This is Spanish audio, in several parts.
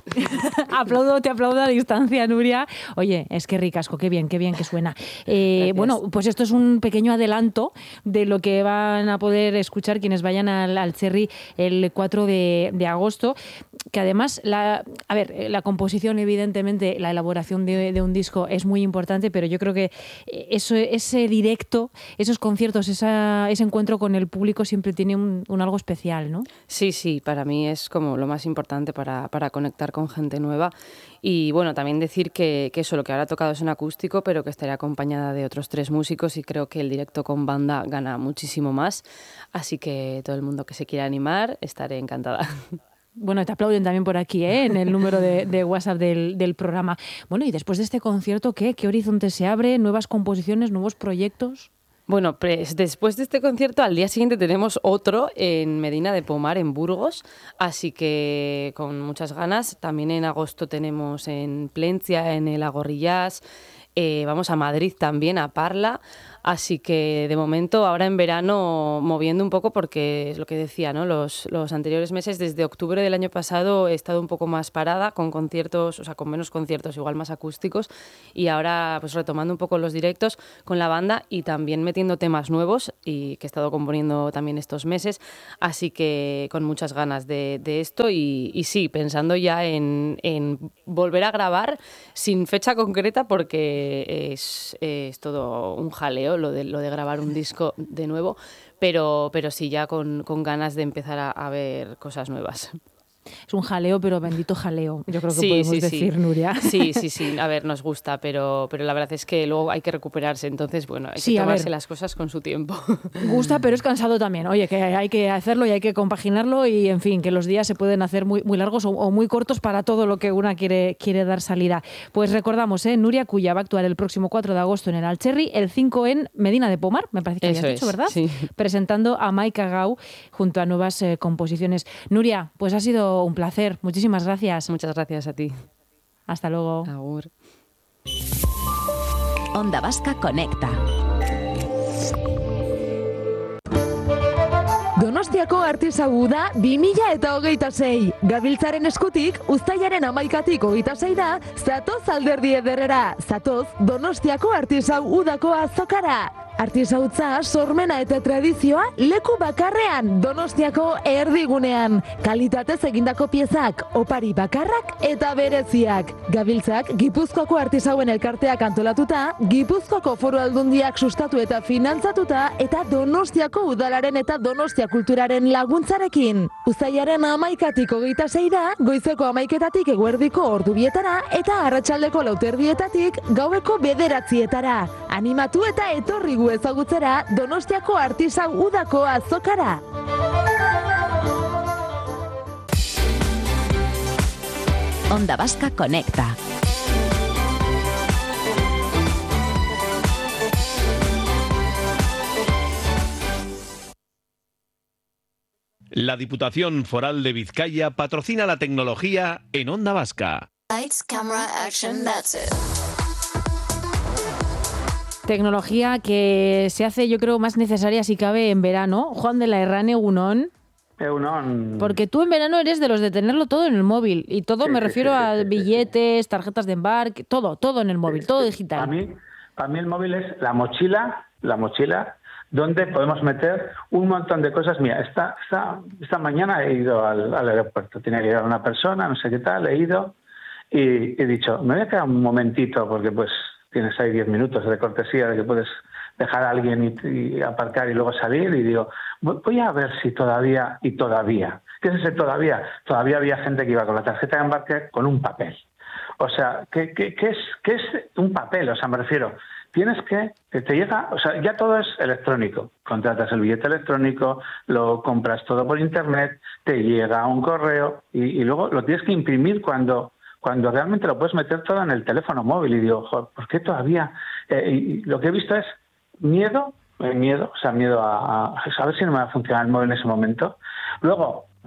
Te aplaudo a distancia, Nuria. Oye, es que ricasco, qué bien que suena. Bueno, pues esto es un pequeño adelanto de lo que van a poder escuchar quienes vayan al Cherry el 4 de agosto, que además, la composición, evidentemente, la elaboración de un disco es muy importante, pero yo creo que ese directo, esos conciertos, ese encuentro con el público siempre tiene un algo especial, ¿no? Sí, para mí es como lo más importante para conectar con gente nueva. Y bueno, también decir que eso, lo que ahora ha tocado es un acústico, pero que estaré acompañada de otros 3 músicos y creo que el directo con banda gana muchísimo más. Así que todo el mundo que se quiera animar, estaré encantada. Bueno, te aplauden también por aquí, en el número de WhatsApp del programa. Bueno, y después de este concierto, ¿qué horizonte se abre? ¿Nuevas composiciones, nuevos proyectos? Bueno, pues después de este concierto, al día siguiente tenemos otro en Medina de Pomar, en Burgos, así que con muchas ganas. También en agosto tenemos en Plencia, en el Agorrillás, vamos a Madrid también, a Parla, así que de momento ahora en verano moviendo un poco porque es lo que decía, ¿no? Los anteriores meses, desde octubre del año pasado he estado un poco más parada con conciertos, o sea, con menos conciertos, igual más acústicos, y ahora pues retomando un poco los directos con la banda y también metiendo temas nuevos y que he estado componiendo también estos meses, así que con muchas ganas de esto y sí, pensando ya en volver a grabar sin fecha concreta porque es todo un jaleo lo de grabar un disco de nuevo, pero sí ya con ganas de empezar a ver cosas nuevas. Es un jaleo, pero bendito jaleo, yo creo que sí, podemos sí, decir, sí. Nuria. Sí, a ver, nos gusta, pero la verdad es que luego hay que recuperarse, entonces, bueno, hay que tomarse las cosas con su tiempo. Gusta, pero es cansado también. Oye, que hay que hacerlo y hay que compaginarlo y, en fin, que los días se pueden hacer muy, muy largos o muy cortos para todo lo que una quiere dar salida. Pues recordamos, Nuria Cuya va a actuar el próximo 4 de agosto en el Alcherri, el 5 en Medina de Pomar, me parece que habías dicho, ¿verdad? Sí. Presentando a Maika Gau junto a nuevas composiciones. Nuria, pues ha sido un placer. Muchísimas gracias. Muchas gracias a ti. Hasta luego. Agur. Onda Vasca Conecta. Donostiako Artisau da 2026. Gabiltzaren eskutik, uztailaren 11-tik 26 zatoz alderdi ederrera. Zatoz Donostiako Artisau udako azokara. Artisautza, sormena eta tradizioa leku bakarrean, Donostiako erdigunean. Kalitatez egindako piezak, opari bakarrak eta bereziak. Gabiltzak, Gipuzkoako Artisauen elkarteak antolatuta, Gipuzkoako Foru Aldundiak sustatu eta finantzatuta, eta Donostiako udalaren eta Donostia kulturaren laguntzarekin. Uztailaren 11-tik 26 goizeko 11-etatik eguerdiko ordubietara, eta arratsaldeko 4:00-etatik gaueko 9:00-etara. Animatu eta etorri gu ezagutzera Donostiako Artisau udako azokara. Onda Vasca Conecta. La Diputación Foral de Vizcaya patrocina la tecnología en Onda Vasca. Lights, camera, action, that's it. Tecnología que se hace, yo creo, más necesaria si cabe en verano. Juan de la Herrán, Egunon. Porque tú en verano eres de los de tenerlo todo en el móvil. Y todo me refiero a billetes, tarjetas de embarque, todo en el móvil, todo digital. Para mí el móvil es la mochila donde podemos meter un montón de cosas. Mira, esta mañana he ido al aeropuerto. Tenía que ir a una persona, no sé qué tal, he ido y he dicho, me voy a quedar un momentito porque pues tienes ahí 10 minutos de cortesía de que puedes dejar a alguien y aparcar y luego salir. Y digo, voy a ver si todavía. ¿Qué es ese todavía? Todavía había gente que iba con la tarjeta de embarque con un papel. O sea, ¿qué es un papel? O sea, me refiero, tienes que te llega, o sea, ya todo es electrónico. Contratas el billete electrónico, lo compras todo por internet, te llega un correo y luego lo tienes que imprimir cuando realmente lo puedes meter todo en el teléfono móvil. Y digo, joder, ¿por qué todavía? Y lo que he visto es miedo a ver si no me va a funcionar el móvil en ese momento. Luego,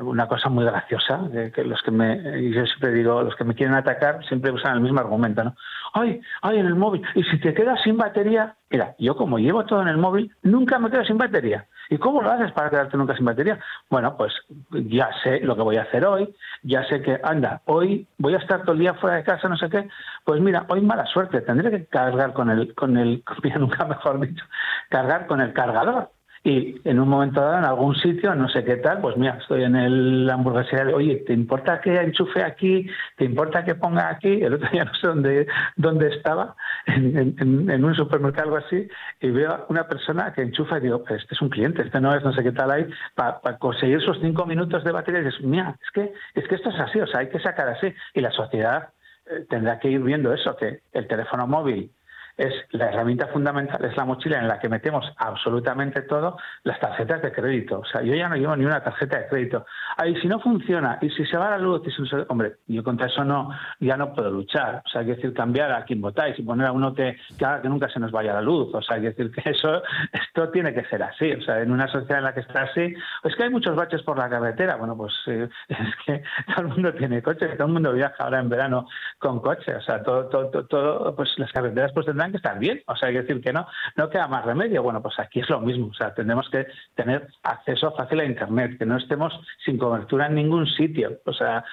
una cosa muy graciosa, que yo siempre digo, los que me quieren atacar siempre usan el mismo argumento, ¿no? ¡Ay, en el móvil! Y si te quedas sin batería... Mira, yo como llevo todo en el móvil, nunca me quedo sin batería. ¿Y cómo lo haces para quedarte nunca sin batería? Bueno, pues ya sé lo que voy a hacer hoy, ya sé que, hoy voy a estar todo el día fuera de casa, no sé qué. Pues mira, hoy mala suerte, tendré que cargar nunca mejor dicho, cargar con el cargador. Y en un momento dado, en algún sitio, no sé qué tal, pues mira, estoy en la hamburguesería, oye, ¿te importa que enchufe aquí? ¿Te importa que ponga aquí? El otro día no sé dónde estaba, en un supermercado o algo así, y veo una persona que enchufa y digo, este es un cliente, este no es no sé qué tal ahí, para conseguir esos 5 minutos de batería. Y dices, mira, es que esto es así, o sea, hay que sacar así. Y la sociedad tendrá que ir viendo eso, que el teléfono móvil es la herramienta fundamental, es la mochila en la que metemos absolutamente todo, las tarjetas de crédito. O sea, yo ya no llevo ni una tarjeta de crédito. Ahí si no funciona, y si se va la luz, hombre, yo contra eso ya no puedo luchar. O sea, hay que decir, cambiar a quien votáis y poner a uno que haga que nunca se nos vaya la luz. O sea, hay que decir que esto tiene que ser así. O sea, en una sociedad en la que está así, es que hay muchos baches por la carretera. Bueno, pues es que todo el mundo tiene coche, todo el mundo viaja ahora en verano con coche. O sea, todo pues las carreteras pues tendrán que estar bien, o sea, hay que decir que no queda más remedio. Bueno, pues aquí es lo mismo, o sea, tendremos que tener acceso fácil a Internet, que no estemos sin cobertura en ningún sitio, o sea,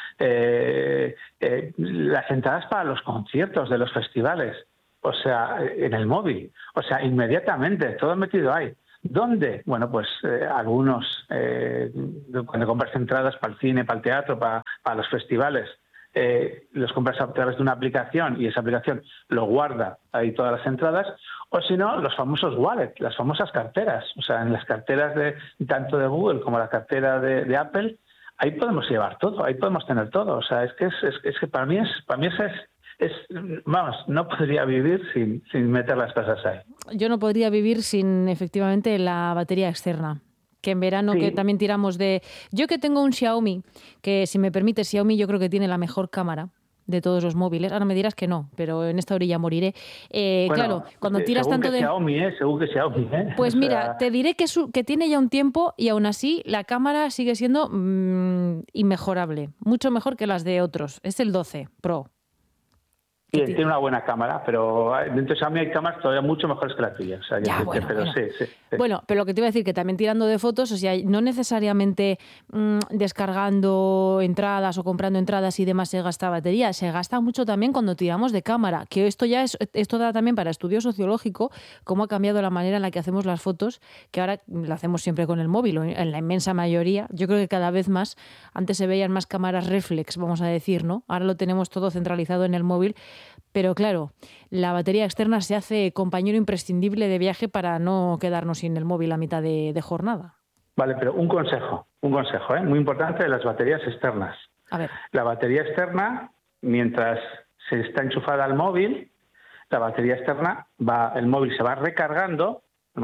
las entradas para los conciertos de los festivales, o sea, en el móvil, o sea, inmediatamente, todo metido ahí. ¿Dónde? Bueno, pues algunos, cuando compras entradas para el cine, para el teatro, para los festivales, los compras a través de una aplicación y esa aplicación lo guarda ahí todas las entradas, o si no, los famosos wallets, las famosas carteras. O sea, en las carteras tanto de Google como la cartera de Apple, ahí podemos llevar todo, ahí podemos tener todo. O sea, es que para mí vamos, no podría vivir sin meter las cosas ahí. Yo no podría vivir sin, efectivamente, la batería externa. Que en verano sí. Que también tiramos de... Yo que tengo un Xiaomi, que si me permite, Xiaomi yo creo que tiene la mejor cámara de todos los móviles. Ahora me dirás que no, pero en esta orilla moriré. Bueno, claro, cuando tiras tanto de... según que Xiaomi, Pues mira, te diré que tiene ya un tiempo y aún así la cámara sigue siendo inmejorable. Mucho mejor que las de otros. Es el 12 Pro. Sí, tiene una buena cámara, pero dentro de Xiaomi hay cámaras todavía mucho mejores que la tuya. O sea, bueno. Bueno, pero lo que te iba a decir, que también tirando de fotos, o sea, no necesariamente descargando entradas o comprando entradas y demás se gasta batería, se gasta mucho también cuando tiramos de cámara, que esto da también para estudio sociológico, cómo ha cambiado la manera en la que hacemos las fotos, que ahora la hacemos siempre con el móvil, en la inmensa mayoría. Yo creo que cada vez más, antes se veían más cámaras reflex, vamos a decir, ¿no? Ahora lo tenemos todo centralizado en el móvil. Pero claro, la batería externa se hace compañero imprescindible de viaje para no quedarnos sin el móvil a mitad de jornada. Vale, pero un consejo, muy importante de las baterías externas. A ver. La batería externa, mientras se está enchufada al móvil, la batería externa el móvil se va recargando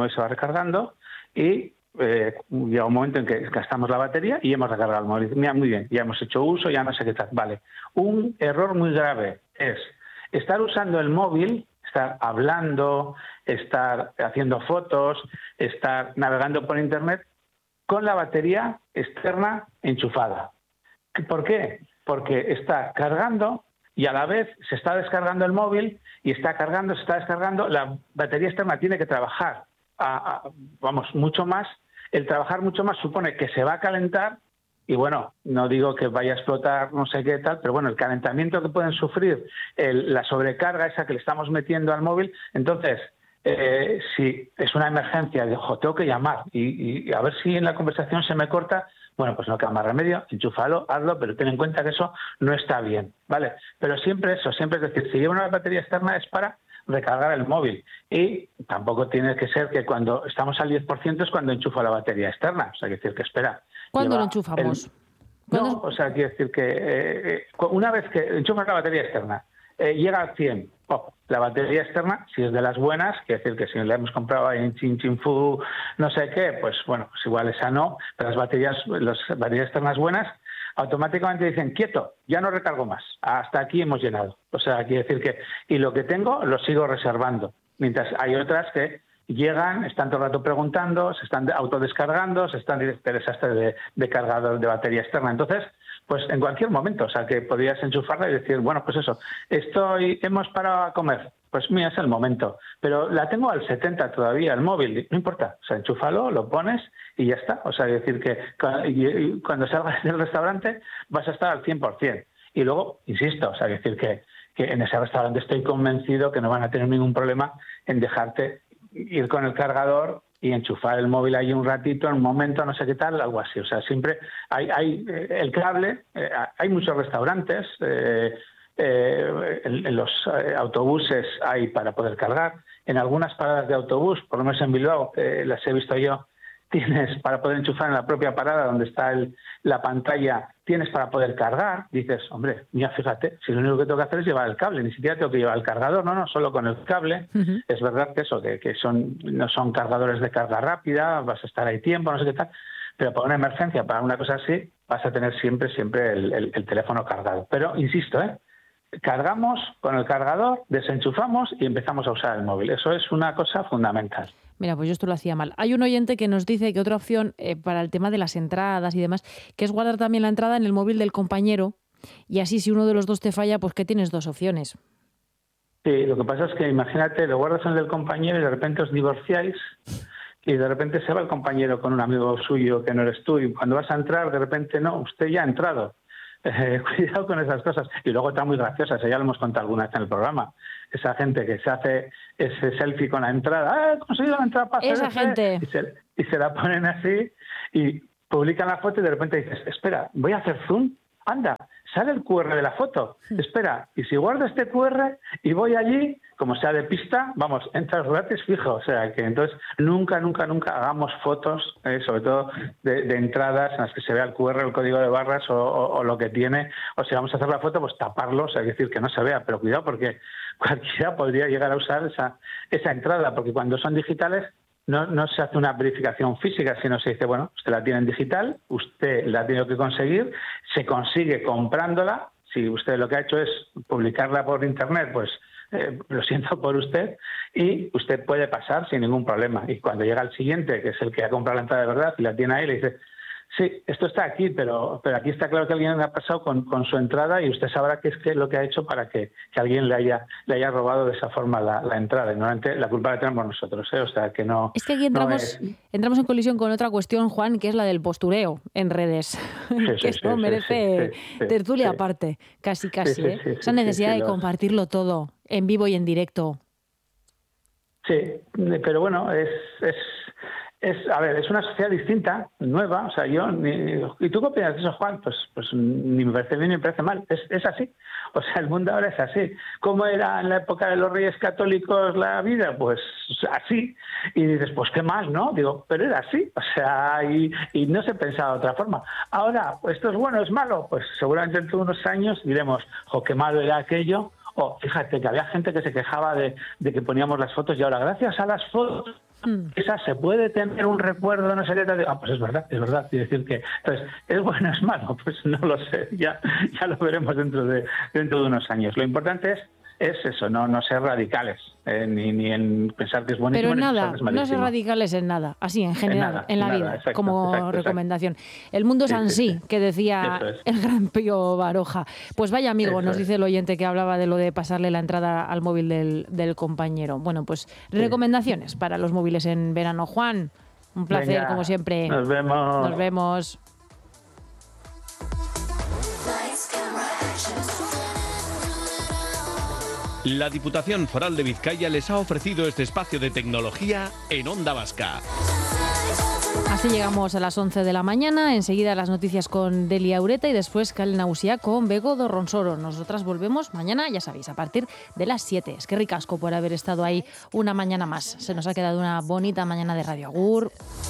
y llega un momento en que gastamos la batería y hemos recargado el móvil. Mira, muy bien, ya hemos hecho uso, ya no sé qué tal. Vale, un error muy grave es estar usando el móvil, estar hablando, estar haciendo fotos, estar navegando por Internet con la batería externa enchufada. ¿Por qué? Porque está cargando y a la vez se está descargando el móvil y se está descargando. La batería externa tiene que trabajar, mucho más. El trabajar mucho más supone que se va a calentar. Y bueno, no digo que vaya a explotar no sé qué tal, pero bueno, el calentamiento que pueden sufrir, la sobrecarga esa que le estamos metiendo al móvil, entonces, si es una emergencia, tengo que llamar y a ver si en la conversación se me corta, bueno, pues no queda más remedio, enchúfalo, hazlo, pero ten en cuenta que eso no está bien, ¿vale? Pero siempre es decir, si lleva una batería externa es para recargar el móvil y tampoco tiene que ser que cuando estamos al 10% es cuando enchufo la batería externa, o sea, hay que decir que espera. ¿Cuándo lo enchufamos? No, o sea, quiero decir que una vez que enchufas la batería externa, llega al 100, la batería externa, si es de las buenas, quiere decir que si la hemos comprado en Chin Fu, no sé qué, pues bueno, pues igual esa no, pero las baterías externas buenas, automáticamente dicen, quieto, ya no recargo más, hasta aquí hemos llenado. O sea, quiere decir que, y lo que tengo lo sigo reservando, mientras hay otras que llegan, están todo el rato preguntando, se están autodescargando, se están desastres de cargador de batería externa. Entonces, pues en cualquier momento, o sea, que podrías enchufarla y decir, bueno, pues eso, hemos parado a comer, pues mira, es el momento. Pero la tengo al 70 todavía, el móvil, no importa, o sea, enchúfalo, lo pones y ya está. O sea, es decir que cuando salgas del restaurante vas a estar al 100%. Y luego, insisto, o sea, es decir que en ese restaurante estoy convencido que no van a tener ningún problema en dejarte ir con el cargador y enchufar el móvil ahí un ratito, en un momento, no sé qué tal, algo así. O sea, siempre hay el cable, hay muchos restaurantes, en los autobuses hay para poder cargar. En algunas paradas de autobús, por lo menos en Bilbao, las he visto yo, tienes para poder enchufar en la propia parada donde está la pantalla, tienes para poder cargar. Dices, hombre, mira, fíjate, si lo único que tengo que hacer es llevar el cable, ni siquiera tengo que llevar el cargador, no, solo con el cable. Uh-huh. Es verdad que eso, que no son cargadores de carga rápida, vas a estar ahí tiempo, no sé qué tal, pero para una emergencia, para una cosa así, vas a tener siempre el teléfono cargado. Pero, insisto, cargamos con el cargador, desenchufamos y empezamos a usar el móvil. Eso es una cosa fundamental. Mira, pues yo esto lo hacía mal. Hay un oyente que nos dice que otra opción para el tema de las entradas y demás, que es guardar también la entrada en el móvil del compañero y así si uno de los dos te falla, pues que tienes dos opciones. Sí, lo que pasa es que imagínate, lo guardas en el del compañero y de repente os divorciáis y de repente se va el compañero con un amigo suyo que no eres tú y cuando vas a entrar de repente no, usted ya ha entrado. Cuidado con esas cosas. Y luego está muy graciosa, ya lo hemos contado alguna vez en el programa. Esa gente que se hace ese selfie con la entrada, he conseguido la entrada para esa gente. Y se la ponen así y publican la foto y de repente dices, espera, voy a hacer zoom, anda, sale el QR de la foto, espera, y si guardo este QR y voy allí, como sea de pista, vamos, entras gratis fijo. O sea, que entonces nunca hagamos fotos, sobre todo de entradas en las que se vea el QR, el código de barras o lo que tiene. O si vamos a hacer la foto, pues taparlo, o sea, es decir, que no se vea. Pero cuidado, porque cualquiera podría llegar a usar esa entrada, porque cuando son digitales no se hace una verificación física, sino se dice, bueno, usted la tiene en digital, usted la ha tenido que conseguir, se consigue comprándola. Si usted lo que ha hecho es publicarla por internet, pues lo siento por usted, y usted puede pasar sin ningún problema. Y cuando llega el siguiente, que es el que ha comprado la entrada de verdad y la tiene ahí, le dice, sí, esto está aquí, pero aquí está claro que alguien ha pasado con su entrada y usted sabrá qué es lo que ha hecho para que alguien le haya robado de esa forma la entrada. Y normalmente la culpa la tenemos nosotros, o sea, que no... Es que aquí entramos en colisión con otra cuestión, Juan, que es la del postureo en redes, que esto merece tertulia aparte, casi, esa necesidad de compartirlo todo en vivo y en directo. Sí, pero bueno, a ver, es una sociedad distinta, nueva, o sea, ¿y tú qué opinas de eso, Juan? Pues ni me parece bien ni me parece mal, es así. O sea, el mundo ahora es así. ¿Cómo era en la época de los Reyes Católicos la vida? Pues así. Y dices, pues qué mal, ¿no? Digo, pero era así, o sea, y no se pensaba de otra forma. Ahora, ¿esto es bueno o es malo? Pues seguramente dentro de unos años diremos, qué malo era aquello. Fíjate que había gente que se quejaba de que poníamos las fotos y ahora, gracias a las fotos, esa se puede tener un recuerdo, no sé qué tal. Pues es verdad. Y decir que, entonces, ¿es bueno o es malo? Pues no lo sé, ya lo veremos dentro de unos años. Lo importante es eso, no ser radicales, ni en pensar que es buenísimo. Pero en nada, no ser radicales en nada, así en general, en la vida, exacto, como recomendación. El mundo es así, que decía el gran Pío Baroja. Pues vaya amigo, nos dice el oyente que hablaba de lo de pasarle la entrada al móvil del compañero. Bueno, pues recomendaciones para los móviles en verano. Juan, un placer, como siempre. Nos vemos. La Diputación Foral de Vizcaya les ha ofrecido este espacio de tecnología en Onda Vasca. Así llegamos a las 11 de la mañana, enseguida las noticias con Delia Ureta y después Cal Nausía con Bego Dorronsoro. Nosotras volvemos mañana, ya sabéis, a partir de las 7. Es que ricasco por haber estado ahí una mañana más. Se nos ha quedado una bonita mañana de Radio Agur.